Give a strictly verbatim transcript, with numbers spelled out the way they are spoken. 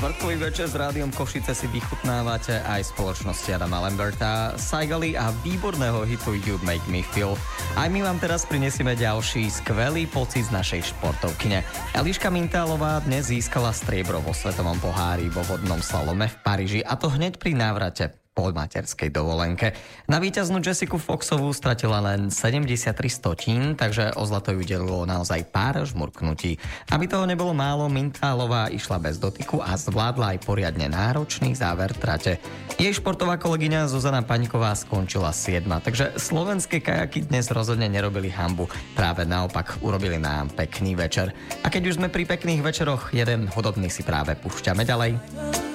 Štvrtkový večer s Rádiom Košice si vychutnávate aj spoločnosti Adama Lamberta, Saigali a výborného hitu You Make Me Feel. Aj my vám teraz prinesieme ďalší skvelý pocit z našej športovkyne. Eliška Mintálová dnes získala striebro vo svetovom pohári vo vodnom slalome v Paríži, a to hneď pri návrate po materskej dovolenke. Na víťaznú Jessiku Foxovú stratila len sedemdesiattri stotín, takže o zlato ju delilo naozaj pár žmurknutí. Aby toho nebolo málo, Mintálová išla bez dotyku a zvládla aj poriadne náročný záver trate. Jej športová kolegyňa Zuzana Paňková skončila siedma, takže slovenské kajaky dnes rozhodne nerobili hanbu. Práve naopak, urobili nám pekný večer. A keď už sme pri pekných večeroch, jeden hudobný si práve púšťame ďalej.